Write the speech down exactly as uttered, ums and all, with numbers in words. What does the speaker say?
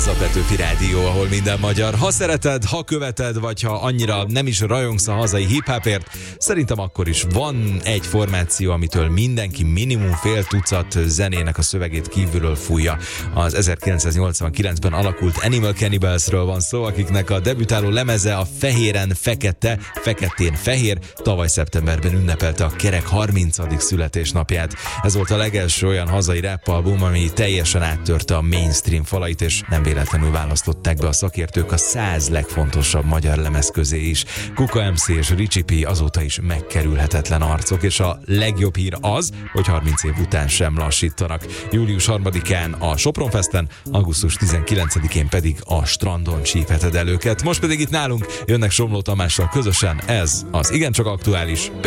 a Petőfi Rádió, ahol minden magyar. Ha szereted, ha követed, vagy ha annyira nem is rajongsz a hazai hip-hopért, szerintem akkor is van egy formáció, amitől mindenki minimum fél tucat zenének a szövegét kívülről fújja. Az ezerkilencszáznyolcvankilencben alakult Animal Cannibalsről van szó, akiknek a debütáló lemeze a Fehéren Fekete, Feketén Fehér tavaly szeptemberben ünnepelte a kerek harmincadik születésnapját. Ez volt a legelső olyan hazai rap album, ami teljesen áttörte a mainstream falait, és nem véletlenül választották be a szakértők a száz legfontosabb magyar lemez közé is. Kuka em cé és Ricsi P azóta is megkerülhetetlen arcok, és a legjobb hír az, hogy harminc év után sem lassítanak. július harmadikán a Sopron Festen, augusztus tizenkilencedikén pedig a Strandon csípheted el őket. Most pedig itt nálunk jönnek Somló Tamással közösen, ez az igencsak aktuális